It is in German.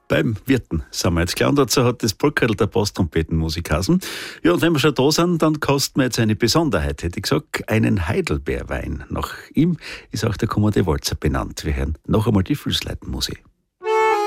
Beim Wirten sind wir jetzt klar. Und dazu hat das Polkerl der Basstrompetenmusik heißen. Ja, und wenn wir schon da sind, dann kosten wir jetzt eine Besonderheit, hätte ich gesagt, einen Heidelbeerwein. Nach ihm ist auch der Kommode Walzer benannt. Wir hören noch einmal die Füßleitenmusik.